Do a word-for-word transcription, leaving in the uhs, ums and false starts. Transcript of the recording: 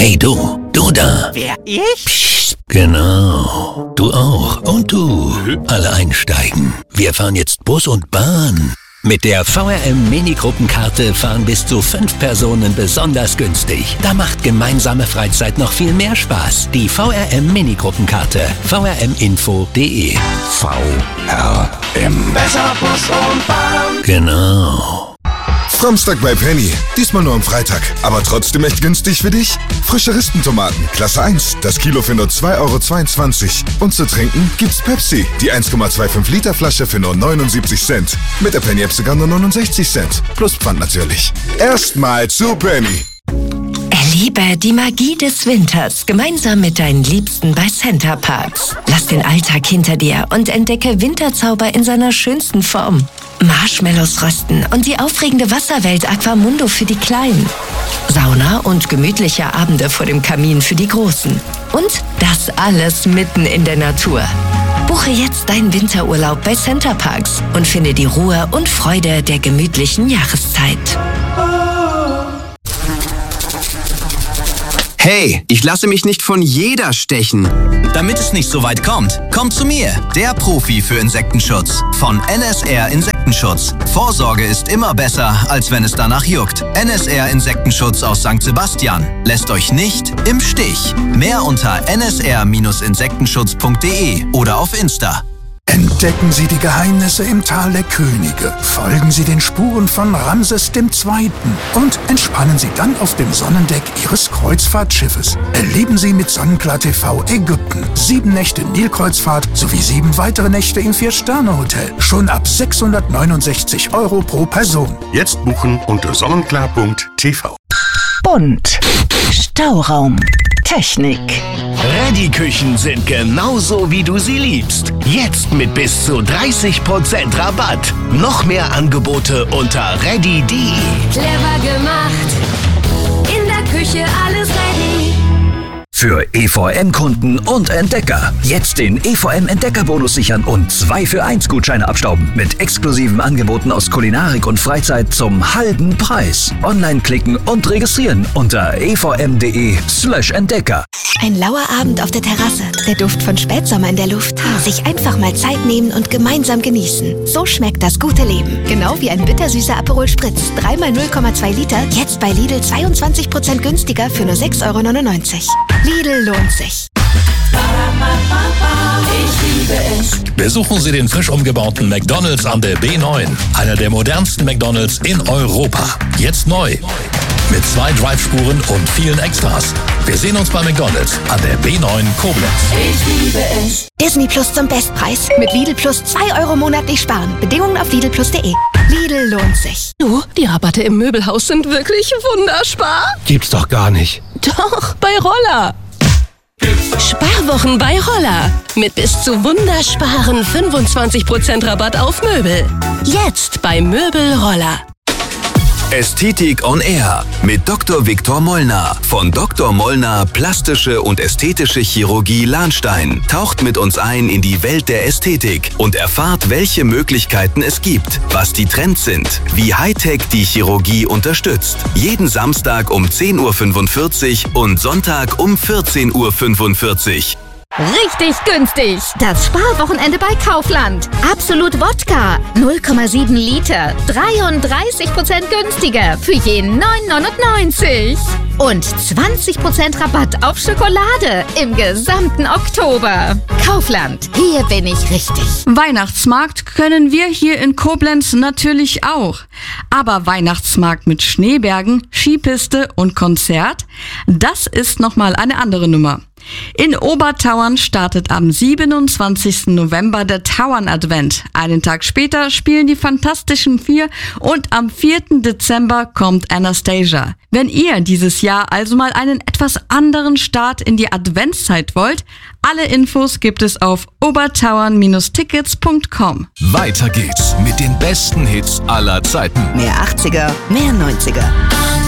Hey du, du da. Wer, ich? Psst, genau. Du auch. Und du. Alle einsteigen. Wir fahren jetzt Bus und Bahn. Mit der V R M-Mini-Gruppenkarte fahren bis zu fünf Personen besonders günstig. Da macht gemeinsame Freizeit noch viel mehr Spaß. Die V R M-Mini-Gruppenkarte. v r m info punkt d e. V R M. Besser Bus und Bahn. Genau. Samstag bei Penny. Diesmal nur am Freitag. Aber trotzdem echt günstig für dich? Frische Rispentomaten, Klasse eins. Das Kilo für nur zwei Euro zweiundzwanzig. Und zu trinken gibt's Pepsi. Die eins Komma fünfundzwanzig Liter Flasche für nur neunundsiebzig Cent. Mit der Penny-App sogar nur neunundsechzig Cent. Plus Pfand natürlich. Erstmal zu Penny. Erlebe die Magie des Winters gemeinsam mit deinen Liebsten bei Center Parcs. Lass den Alltag hinter dir und entdecke Winterzauber in seiner schönsten Form. Marshmallows rösten und die aufregende Wasserwelt Aquamundo für die Kleinen. Sauna und gemütliche Abende vor dem Kamin für die Großen. Und das alles mitten in der Natur. Buche jetzt deinen Winterurlaub bei Center Parcs und finde die Ruhe und Freude der gemütlichen Jahreszeit. Hey, ich lasse mich nicht von jeder stechen. Damit es nicht so weit kommt, kommt zu mir, der Profi für Insektenschutz. Von N S R Insektenschutz. Vorsorge ist immer besser, als wenn es danach juckt. N S R Insektenschutz aus Sankt Sebastian. Lässt euch nicht im Stich. Mehr unter n s r Bindestrich insektenschutz punkt d e oder auf Insta. Entdecken Sie die Geheimnisse im Tal der Könige. Folgen Sie den Spuren von Ramses der Zweite. Und entspannen Sie dann auf dem Sonnendeck Ihres Kreuzfahrtschiffes. Erleben Sie mit Sonnenklar T V Ägypten. Sieben Nächte Nilkreuzfahrt sowie sieben weitere Nächte im Vier-Sterne-Hotel. Schon ab sechshundertneunundsechzig Euro pro Person. Jetzt buchen unter sonnenklar punkt t v. Bunt. Stauraum. Technik. Reddy-Küchen sind genauso, wie du sie liebst. Jetzt mit bis zu dreißig Prozent Rabatt. Noch mehr Angebote unter reddy punkt d e. Clever gemacht. In der Küche alles ready. Für E V M-Kunden und Entdecker. Jetzt den E V M-Entdeckerbonus sichern und zwei für eins Gutscheine abstauben. Mit exklusiven Angeboten aus Kulinarik und Freizeit zum halben Preis. Online klicken und registrieren unter e v m punkt d e slash Entdecker. Ein lauer Abend auf der Terrasse, der Duft von Spätsommer in der Luft. Sich einfach mal Zeit nehmen und gemeinsam genießen. So schmeckt das gute Leben. Genau wie ein bittersüßer Aperol Spritz. dreimal null Komma zwei Liter, jetzt bei Lidl zweiundzwanzig Prozent günstiger für nur sechs Euro neunundneunzig. Lidl lohnt sich. Ich liebe es. Besuchen Sie den frisch umgebauten McDonald's an der B neun. Einer der modernsten McDonald's in Europa. Jetzt neu. Mit zwei Drive-Spuren und vielen Extras. Wir sehen uns bei McDonald's an der B neun Koblenz. Ich liebe es. Disney Plus zum Bestpreis. Mit Lidl Plus zwei Euro monatlich sparen. Bedingungen auf lidl plus punkt d e. Lidl lohnt sich. Du, die Rabatte im Möbelhaus sind wirklich wunderspar. Gibt's doch gar nicht. Doch, bei Roller. Sparwochen bei Roller. Mit bis zu wundersparen fünfundzwanzig Prozent Rabatt auf Möbel. Jetzt bei Möbel Roller. Ästhetik on Air mit Doktor Viktor Mollner von Doktor Mollner Plastische und Ästhetische Chirurgie Lahnstein. Taucht mit uns ein in die Welt der Ästhetik und erfahrt, welche Möglichkeiten es gibt, was die Trends sind, wie Hightech die Chirurgie unterstützt. Jeden Samstag um zehn Uhr fünfundvierzig und Sonntag um vierzehn Uhr fünfundvierzig. Richtig günstig. Das Sparwochenende bei Kaufland. Absolut Wodka. null Komma sieben Liter. dreiunddreißig Prozent günstiger für je neun neunundneunzig. Und zwanzig Prozent Rabatt auf Schokolade im gesamten Oktober. Kaufland. Hier bin ich richtig. Weihnachtsmarkt können wir hier in Koblenz natürlich auch. Aber Weihnachtsmarkt mit Schneebergen, Skipiste und Konzert, das ist nochmal eine andere Nummer. In Obertauern startet am siebenundzwanzigsten November der Tauern-Advent. Einen Tag später spielen die Fantastischen Vier und am vierten Dezember kommt Anastasia. Wenn ihr dieses Jahr also mal einen etwas anderen Start in die Adventszeit wollt, alle Infos gibt es auf obertauern Bindestrich tickets punkt com. Weiter geht's mit den besten Hits aller Zeiten. Mehr achtziger, mehr neunziger.